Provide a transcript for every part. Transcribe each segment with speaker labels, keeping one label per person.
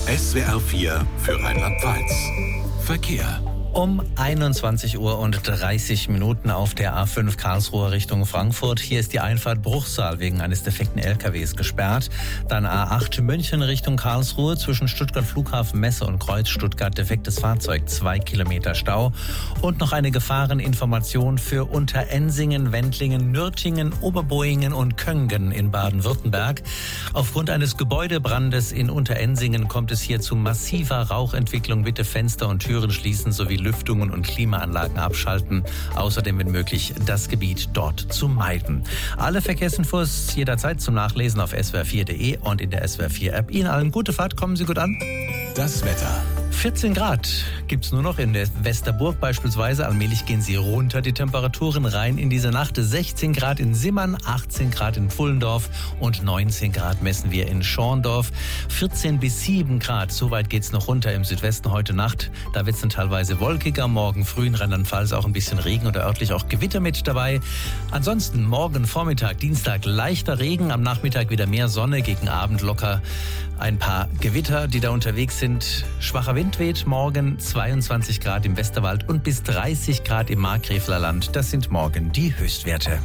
Speaker 1: SWR 4 für Rheinland-Pfalz. Verkehr.
Speaker 2: Um 21:30 Uhr auf der A5 Karlsruhe Richtung Frankfurt. Hier ist die Einfahrt Bruchsal wegen eines defekten LKWs gesperrt. Dann A8 München Richtung Karlsruhe zwischen Stuttgart Flughafen Messe und Kreuz Stuttgart defektes Fahrzeug, 2 Kilometer Stau. Und noch eine Gefahreninformation für Unterensingen, Wendlingen, Nürtingen, Oberboingen und Köngen in Baden-Württemberg. Aufgrund eines Gebäudebrandes in Unterensingen kommt es hier zu massiver Rauchentwicklung. Bitte Fenster und Türen schließen sowie Lüftungen und Klimaanlagen abschalten. Außerdem, wenn möglich, das Gebiet dort zu meiden. Alle Verkehrsinfos jederzeit zum Nachlesen auf swr4.de und in der SWR4-App. Ihnen allen gute Fahrt, kommen Sie gut an.
Speaker 1: Das Wetter.
Speaker 2: 14 Grad gibt's nur noch in der Westerburg beispielsweise. Allmählich gehen sie runter, die Temperaturen rein in diese Nacht. 16 Grad in Simmern, 18 Grad in Pfullendorf und 19 Grad messen wir in Schorndorf. 14 bis 7 Grad, so weit geht's noch runter im Südwesten heute Nacht. Da wird's dann teilweise wolkiger. Morgen früh in Rheinland-Pfalz auch ein bisschen Regen oder örtlich auch Gewitter mit dabei. Ansonsten morgen Vormittag, Dienstag leichter Regen, am Nachmittag wieder mehr Sonne, gegen Abend locker ein paar Gewitter, die da unterwegs sind. Schwacher Wind weht morgen, 22 Grad im Westerwald und bis 30 Grad im Markgräfler Land. Das sind morgen die Höchstwerte.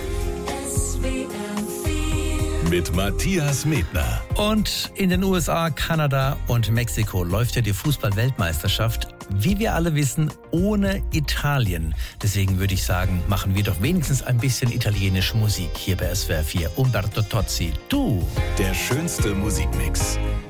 Speaker 1: Mit Matthias Medner.
Speaker 2: Und in den USA, Kanada und Mexiko läuft ja die Fußball-Weltmeisterschaft, wie wir alle wissen, ohne Italien. Deswegen würde ich sagen, machen wir doch wenigstens ein bisschen italienische Musik hier bei SWR 4. Umberto Tozzi, du.
Speaker 1: Der schönste Musikmix.